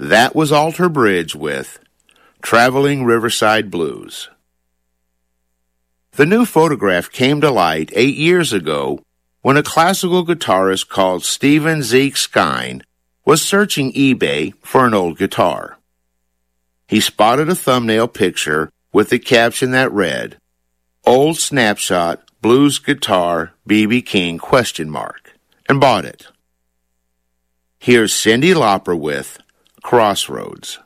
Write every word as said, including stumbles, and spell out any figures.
That was Alter Bridge with Traveling Riverside Blues. The new photograph came to light eight years ago when a classical guitarist called Stephen Zeke Skine was searching eBay for an old guitar. He spotted a thumbnail picture with the caption that read, Old Snapshot Blues Guitar B B King question mark, and bought it. Here's Cyndi Lauper with Crossroads.